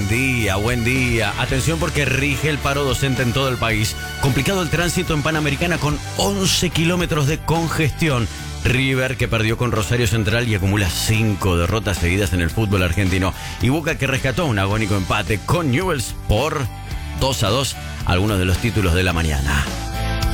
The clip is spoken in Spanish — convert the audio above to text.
Buen día, buen día. Atención porque rige el paro docente en todo el país. Complicado el tránsito en Panamericana con 11 kilómetros de congestión. River que perdió con Rosario Central y acumula 5 derrotas seguidas en el fútbol argentino. Y Boca que rescató un agónico empate con Newell's por 2-2. Algunos de los títulos de la mañana.